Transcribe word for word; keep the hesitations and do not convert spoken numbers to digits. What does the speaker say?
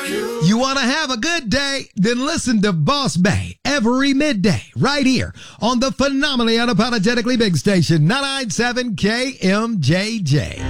You want to have a good day? Then listen to Boss Bay every midday right here on the phenomenally unapologetically big station, nine ninety-seven K M J J.